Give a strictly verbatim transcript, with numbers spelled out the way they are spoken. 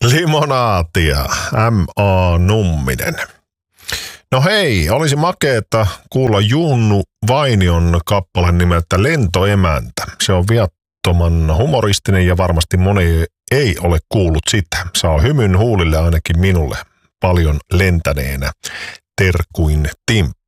Limonaatia, M A Numminen. No hei, olisi makeeta kuulla Junnu Vainion kappale nimeltä Lentoemäntä. Se on viattoman humoristinen ja varmasti moni ei ole kuullut sitä. Saa hymyn huulille ainakin minulle paljon lentäneenä. Terkkuin Timppu.